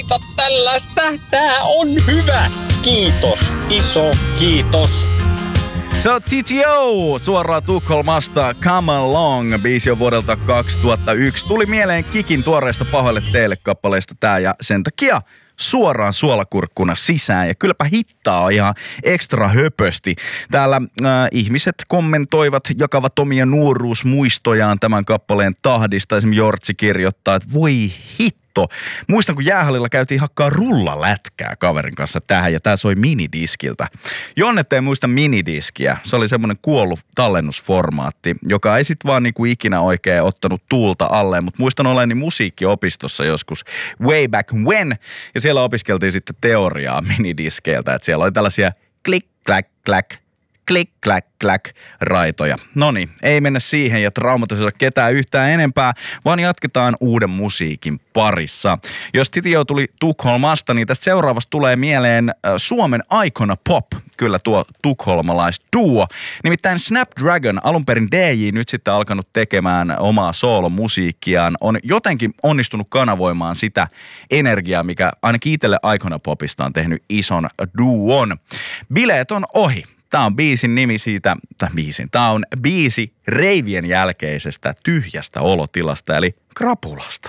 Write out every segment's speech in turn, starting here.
tällaista. Tää on hyvä. Kiitos. Iso kiitos. Se on TTO suoraan Tukholmasta. Come Along. Biisi on vuodelta 2001. Tuli mieleen Kikin tuoreesta Pahoille teille -kappaleesta tää ja sen takia suoraan suolakurkkuna sisään. Ja kylläpä hittaa ihan ekstra höpösti. Täällä ihmiset kommentoivat, jakavat omia nuoruusmuistojaan tämän kappaleen tahdista. Esimerkiksi Jortsi kirjoittaa, että voi hitto. Muistan, kun jäähallilla käytiin hakkaa rullalätkää kaverin kanssa tähän ja tää soi minidiskiltä. Jonnet ei muista minidiskiä. Se oli semmoinen kuollut tallennusformaatti, joka ei sit vaan niinku ikinä oikein ottanut tuulta alleen. Mutta muistan olleeni musiikkiopistossa joskus way back when. Ja siellä opiskeltiin sitten teoriaa minidiskeiltä. Että siellä oli tällaisia klik, kläk, kläk, klik, kläk, kläk raitoja. Noniin, ei mennä siihen ja traumatisoida ketään yhtään enempää, vaan jatketaan uuden musiikin parissa. Jos TTO tuli Tukholmasta, niin tästä seuraavasta tulee mieleen Suomen Icona Pop, kyllä tuo tukholmalaisduo. Nimittäin Snapdragon, alun perin DJ, nyt sitten alkanut tekemään omaa soolomusiikkiaan, on jotenkin onnistunut kanavoimaan sitä energiaa, mikä ainakin itselle Icona Popista on tehnyt ison duon. Bileet on ohi. Tämä on biisin nimi siitä, tämä on biisi reivien jälkeisestä tyhjästä olotilasta, eli krapulasta.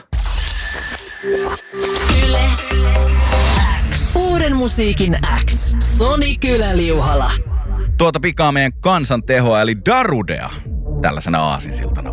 Yle X. Uuden musiikin X. Soni Kyläliuhala. Tuota pikaa meidän kansantehoa, eli Darudea, tällaisena aasinsiltana